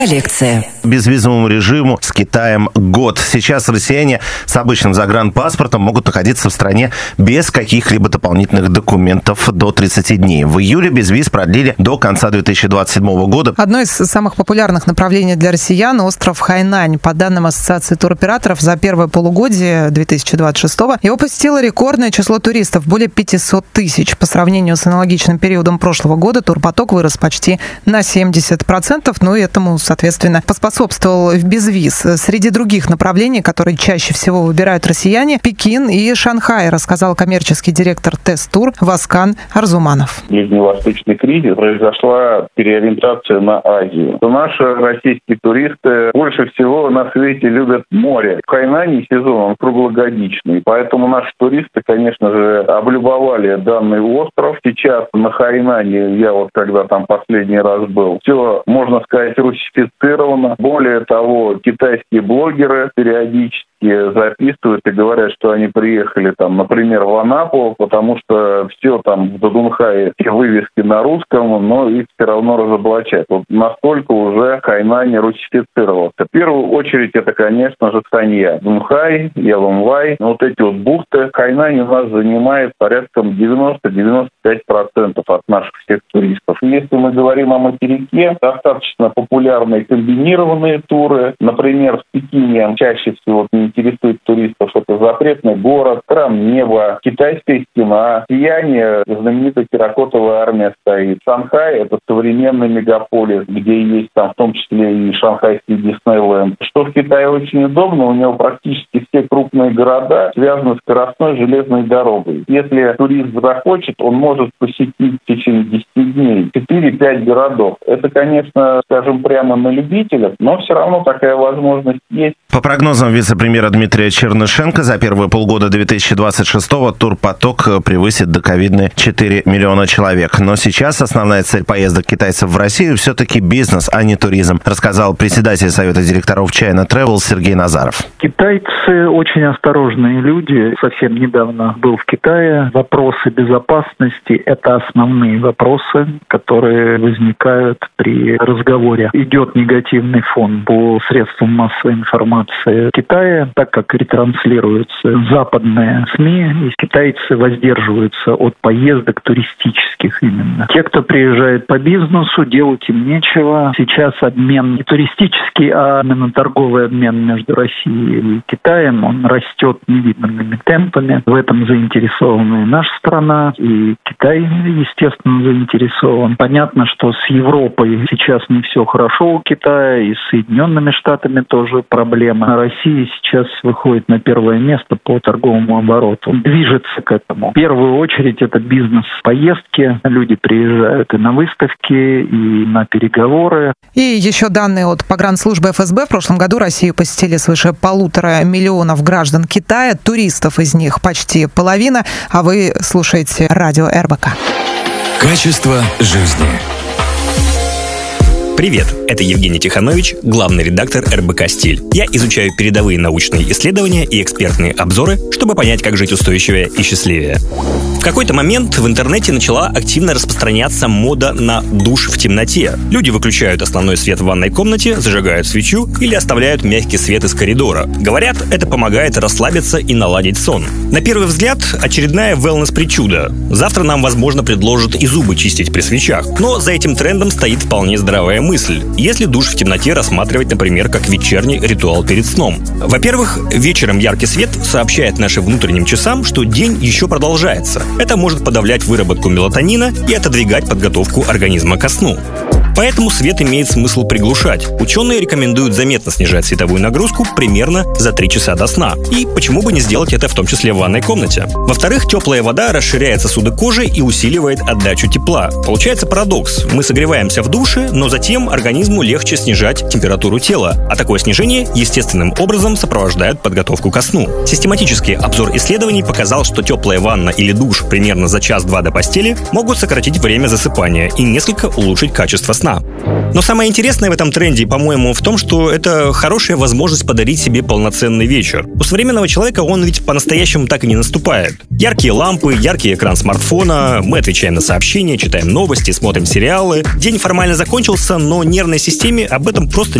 Лекция. Безвизовому режиму с Китаем год. Сейчас россияне с обычным загранпаспортом могут находиться в стране без каких-либо дополнительных документов до 30 дней. В июле безвиз продлили до конца 2027 года. Одно из самых популярных направлений для россиян – остров Хайнань. По данным Ассоциации туроператоров, за первое полугодие 2026-го его посетило рекордное число туристов – более 500 тысяч. По сравнению с аналогичным периодом прошлого года турпоток вырос почти на 70%, но этому, соответственно, поспособствовал безвиз. Среди других направлений, которые чаще всего выбирают россияне, Пекин и Шанхай, рассказал коммерческий директор Тест-Тур Васкан Арзуманов. Ближневосточный кризис, произошла переориентация на Азию. Наши российские туристы больше всего на свете любят море. В Хайнане сезон, он круглогодичный, поэтому наши туристы, конечно же, облюбовали данный остров. Сейчас на Хайнане, я когда там последний раз был, все, можно сказать, русифицировано. Более того, китайские блогеры периодически записывают и говорят, что они приехали там, например, в Анапу, потому что все там в Дадунхае, все вывески на русском, но их все равно разоблачают. Настолько уже Хайнань русифицировался. В первую очередь это, конечно же, Санья. Дунхай, Ялунвай, эти бухты. Хайнань у нас занимает порядка 90-95% от наших всех туристов. Если мы говорим о материке, достаточно популярные комбинированные туры. Например, в Пекине чаще всего интересует туристов, это запретный город, храм неба, китайская стена, сияние, знаменитая терракотовая армия стоит. Шанхай – это современный мегаполис, где есть там в том числе и шанхайский Диснейленд. Что в Китае очень удобно, у него практически все крупные города связаны скоростной железной дорогой. Если турист захочет, он может посетить в течение 10 дней 4-5 городов. Это, конечно, скажем прямо на любителя, но все равно такая возможность есть. По прогнозам вице-премьера Дмитрия Чернышенко, за первые полгода 2026-го турпоток превысит доковидные 4 миллиона человек. Но сейчас основная цель поездок китайцев в Россию все-таки бизнес, а не туризм, рассказал председатель Совета директоров China Travel Сергей Назаров. Китайцы очень осторожные люди. Совсем недавно был в Китае. Вопросы безопасности – это основные вопросы, которые возникают при разговоре. Идет негативный фон по средствам массовой информации Китая, так как ретранслируются западные СМИ, и китайцы воздерживаются от поездок туристических именно. Те, кто приезжает по бизнесу, делать им нечего. Сейчас обмен не туристический, а именно торговый обмен между Россией и Китаем, он растет невиданными темпами. В этом заинтересована и наша страна, и Китай, естественно, заинтересован. Понятно, что с Европой сейчас не все хорошо у Китая, и с Соединенными Штатами тоже проблемы. Россия сейчас выходит на первое место по торговому обороту. Движется к этому. В первую очередь это бизнес-поездки. Люди приезжают и на выставки, и на переговоры. И еще данные от погранслужбы ФСБ. В прошлом году Россию посетили свыше 1,5 миллиона граждан Китая. Туристов из них почти половина. А вы слушаете радио РБК. Качество жизни. Привет, это Евгений Тиханович, главный редактор РБК «Стиль». Я изучаю передовые научные исследования и экспертные обзоры, чтобы понять, как жить устойчивее и счастливее. В какой-то момент в интернете начала активно распространяться мода на душ в темноте. Люди выключают основной свет в ванной комнате, зажигают свечу или оставляют мягкий свет из коридора. Говорят, это помогает расслабиться и наладить сон. На первый взгляд, очередная wellness-причуда. Завтра нам, возможно, предложат и зубы чистить при свечах. Но за этим трендом стоит вполне здравая мысль. Если душ в темноте рассматривать, например, как вечерний ритуал перед сном. Во-первых, вечером яркий свет сообщает нашим внутренним часам, что день еще продолжается. Это может подавлять выработку мелатонина и отодвигать подготовку организма ко сну. Поэтому свет имеет смысл приглушать. Ученые рекомендуют заметно снижать световую нагрузку примерно за 3 часа до сна. И почему бы не сделать это в том числе в ванной комнате? Во-вторых, теплая вода расширяет сосуды кожи и усиливает отдачу тепла. Получается парадокс. Мы согреваемся в душе, но затем организму легче снижать температуру тела. А такое снижение естественным образом сопровождает подготовку ко сну. Систематический обзор исследований показал, что теплая ванна или душ примерно за час-два до постели могут сократить время засыпания и несколько улучшить качество сна. сна. Но самое интересное в этом тренде, по-моему, в том, что это хорошая возможность подарить себе полноценный вечер. У современного человека он ведь по-настоящему так и не наступает. Яркие лампы, яркий экран смартфона, мы отвечаем на сообщения, читаем новости, смотрим сериалы. День формально закончился, но нервной системе об этом просто